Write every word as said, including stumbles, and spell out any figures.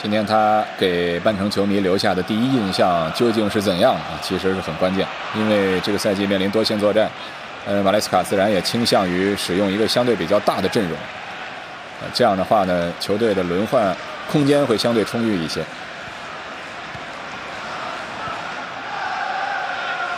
今天他给曼城球迷留下的第一印象究竟是怎样啊？其实是很关键，因为这个赛季面临多线作战，呃，马莱斯卡自然也倾向于使用一个相对比较大的阵容，呃，这样的话呢，球队的轮换空间会相对充裕一些。